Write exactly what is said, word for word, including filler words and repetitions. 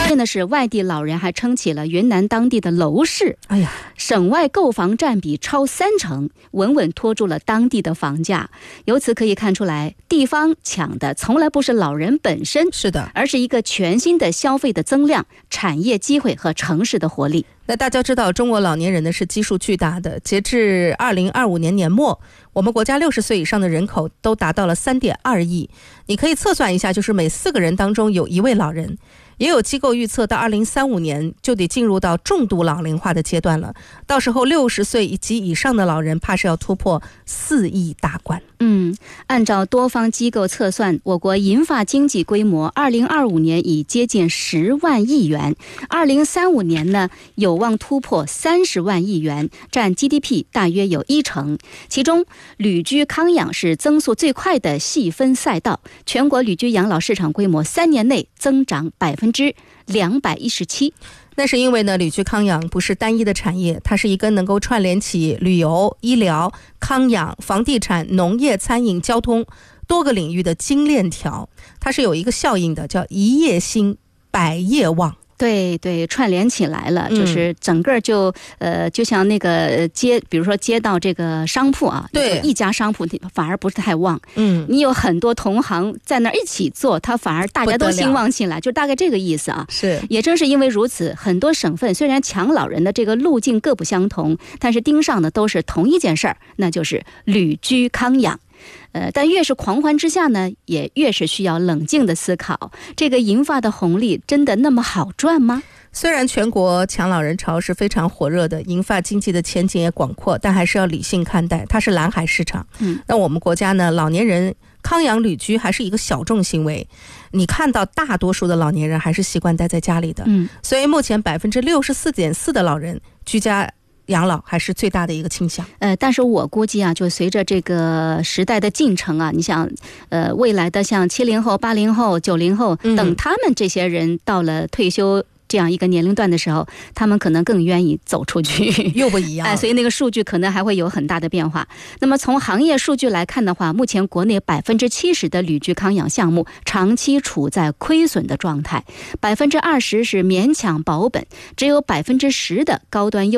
现的是外地老人还撑起了云南当地的楼市， 哎呀， 省外购房占比超三成，稳稳拖住了当地的房价。由此可以看出来，地方抢的从来不是老人本身， 是的， 而是一个全新的消费的增量、产业机会和城市的活力。 那大家知道，中国老年人呢是基数巨大的，截至二零二五年年末，我们国家六十岁以上的人口都达到了三点二亿。你可以测算一下，就是每四个人当中有一位老人。也有机构预测，到二零三五年就得进入到重度老龄化的阶段了。到时候六十岁及以上的老人，怕是要突破四亿大关。 嗯，按照多方机构测算，我国银发经济规模二零二五年已接近十万亿元，二零三五年呢有望突破三十万亿元，占 G D P 大约有一成。其中，旅居康养是增速最快的细分赛道，全国旅居养老市场规模三年内增长百分之两百一十七。 那是因为呢，旅居康养不是单一的产业，它是一个能够串联起旅游、医疗、康养、房地产、农业、餐饮、交通多个领域的精链条，它是有一个效应的，叫一业兴，百业旺。 对对，串联起来了，就是整个就、嗯、呃，就像那个街，比如说街道这个商铺啊， 对， 一家商铺反而不是太旺， 嗯， 你有很多同行在那儿一起做，它反而大家都兴旺起来，就大概这个意思啊。 是， 也正是因为如此，很多省份虽然抢老人的这个路径各不相同，但是盯上的都是同一件事儿，那就是旅居康养。呃，但越是狂欢之下呢，也越是需要冷静的思考，这个银发的红利真的那么好赚吗？ 虽然全国抢老人潮是非常火热的，银发经济的前景也广阔，但还是要理性看待，它是蓝海市场。嗯，那我们国家呢，老年人康养旅居还是一个小众行为，你看到大多数的老年人还是习惯待在家里的。嗯，所以目前百分之六十四点四的老人居家养老还是最大的一个倾向。 呃，但是我估计啊，就随着这个时代的进程啊，你想，呃，未来的像七零后、八零后、九零后，嗯、等他们这些人到了退休这样一个年龄段的时候，他们可能更愿意走出去， 又不一样。 哎，所以那个数据可能还会有很大的变化。那么从行业数据来看的话，目前国内百分之七十的旅居康养项目长期处在亏损的状态，百分之二十是勉强保本，只有百分之十的高端优。